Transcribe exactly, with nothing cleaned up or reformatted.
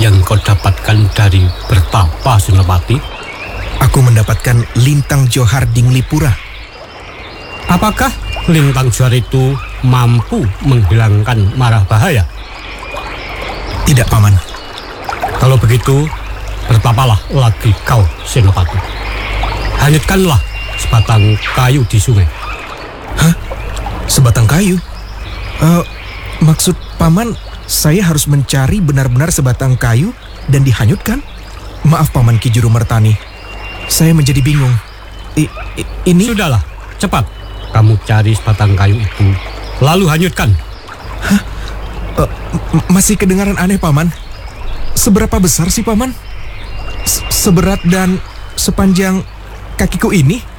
yang kau dapatkan dari bertapa Senopati? Aku mendapatkan lintang johar Dinglipura. Apakah lintang johar itu mampu menghilangkan marah bahaya? Tidak, Paman. Kalau begitu, bertapalah lagi kau, Senopati. Hanyutkanlah sebatang kayu di sungai. Hah? Sebatang kayu? Uh, maksud Paman, saya harus mencari benar-benar sebatang kayu dan dihanyutkan? Maaf, Paman Ki Juru Mertani. Saya menjadi bingung. I, i, ini... Sudahlah, cepat. Kamu cari sebatang kayu itu, lalu hanyutkan. Hah? Uh, masih kedengaran aneh, Paman. Seberapa besar sih, Paman? Se- seberat dan sepanjang kakiku ini?